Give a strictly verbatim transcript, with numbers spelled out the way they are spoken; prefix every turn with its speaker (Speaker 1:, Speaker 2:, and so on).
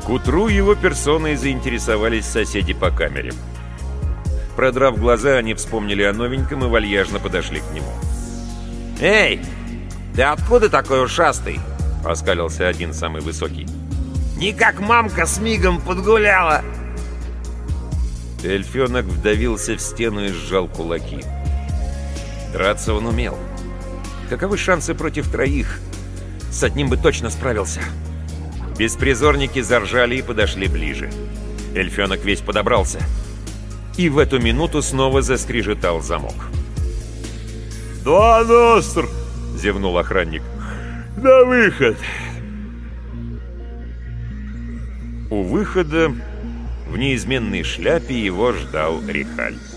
Speaker 1: К утру его персоной заинтересовались соседи по камере. Продрав глаза, они вспомнили о новеньком и вальяжно подошли к нему.
Speaker 2: «Эй, ты откуда такой ушастый?»
Speaker 1: — оскалился один, самый высокий.
Speaker 2: «Не как мамка с мигом подгуляла!»
Speaker 1: Эльфенок вдавился в стену и сжал кулаки. Драться он умел. Каковы шансы против троих? С одним бы точно справился. Беспризорники заржали и подошли ближе. Эльфенок весь подобрался. И в эту минуту снова заскрежетал замок.
Speaker 3: «Два ностр!»
Speaker 1: — зевнул охранник.
Speaker 3: «На выход!»
Speaker 1: У выхода в неизменной шляпе его ждал Рихаль.